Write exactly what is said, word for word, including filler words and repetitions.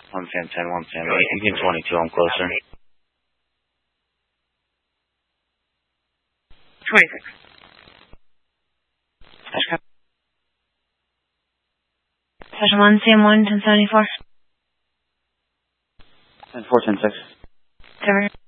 one Sam ten, one Sam eight. You can twenty-two, I'm closer. twenty-six. Session one, Sam one, ten seventy-four. ten four, ten six. Cover.